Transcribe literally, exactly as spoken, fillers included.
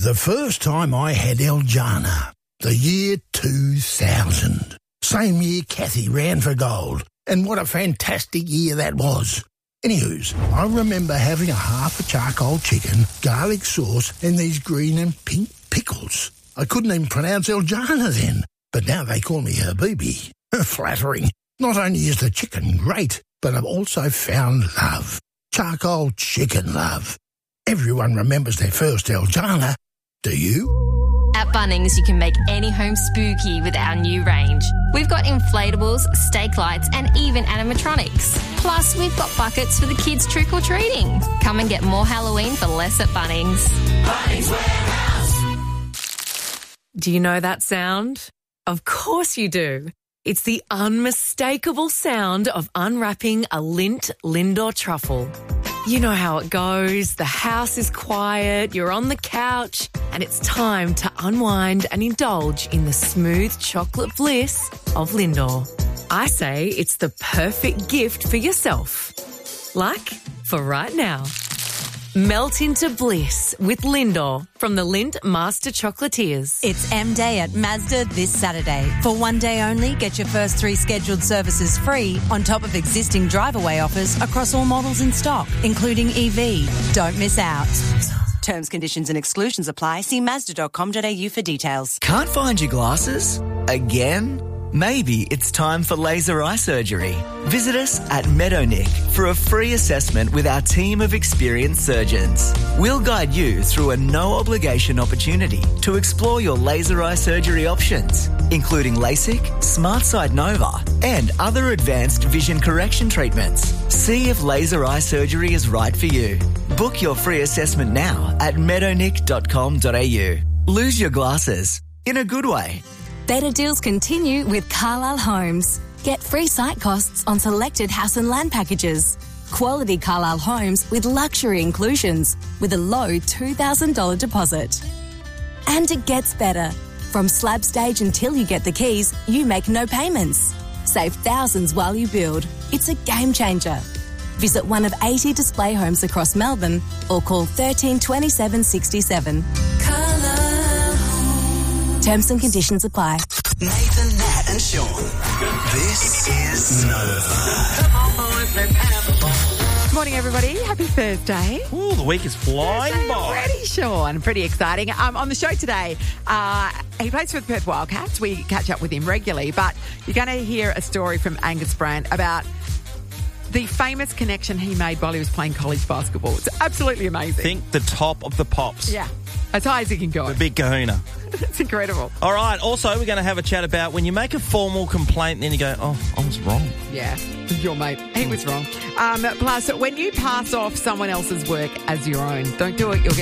The first time I had El Jana, the year two thousand. Same year Kathy ran for gold, and what a fantastic year that was. Anywho's, I remember having a half a charcoal chicken, garlic sauce, and these green and pink pickles. I couldn't even pronounce El Jana then, but now they call me Habibi. Flattering. Not only is the chicken great, but I've also found love. Charcoal chicken love. Everyone remembers their first El Jana. Do you? At Bunnings, you can make any home spooky with our new range. We've got inflatables, stake lights, and even animatronics. Plus, we've got buckets for the kids trick-or-treating. Come and get more Halloween for less at Bunnings. Bunnings Warehouse. Do you know that sound? Of course you do. It's the unmistakable sound of unwrapping a Lindt Lindor truffle. You know how it goes. The house is quiet, you're on the couch, and it's time to unwind and indulge in the smooth chocolate bliss of Lindor. I say it's the perfect gift for yourself. Like for right now. Melt into bliss with Lindor from the Lindt Master Chocolatiers. It's M-Day at Mazda this Saturday. For one day only, get your first three scheduled services free on top of existing drive-away offers across all models in stock, including E V. Don't miss out. Terms, conditions and exclusions apply. See mazda dot com dot a u for details. Can't find your glasses? Again? Maybe it's time for laser eye surgery. Visit us at Meadownick for a free assessment with our team of experienced surgeons. We'll guide you through a no-obligation opportunity to explore your laser eye surgery options, including LASIK, SmartSight Nova, and other advanced vision correction treatments. See if laser eye surgery is right for you. Book your free assessment now at meadownick dot com dot a u. Lose your glasses in a good way. Better deals continue with Carlisle Homes. Get free site costs on selected house and land packages. Quality Carlisle Homes with luxury inclusions with a low two thousand dollars deposit. And it gets better. From slab stage until you get the keys, you make no payments. Save thousands while you build. It's a game changer. Visit one of eighty display homes across Melbourne or call thirteen twenty-seven sixty-seven. Carlisle. Terms and conditions apply. Nathan, Nat and Sean. This is Nova. Come on, boys, let's have a ball. Good morning, everybody. Happy Thursday. Ooh, the week is flying Thursday by. Already, Sean. Pretty exciting. Um, on the show today, uh, he plays for the Perth Wildcats. We catch up with him regularly, but you're going to hear a story from Angus Brandt about the famous connection he made while he was playing college basketball. It's absolutely amazing. Think the top of the pops. Yeah. As high as he can go. The big kahuna. It's incredible. All right. Also, we're going to have a chat about when you make a formal complaint and then you go, oh, I was wrong. Yeah. Your mate. He was wrong. Um, plus, when you pass off someone else's work as your own, don't do it. You'll get